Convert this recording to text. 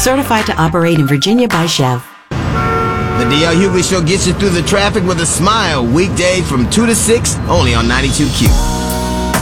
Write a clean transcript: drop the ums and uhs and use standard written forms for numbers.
Certified to operate in Virginia by Chev. The DL Hughley Show gets you through the traffic with a smile. Weekday from 2 to 6, only on 92Q.